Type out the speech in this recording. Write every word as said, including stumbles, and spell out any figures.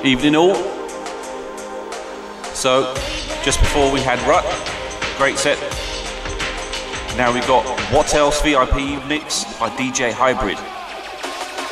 Evening all. So, just before we had Rut, great set. Now we've got What Else V I P mix by D J Hybrid.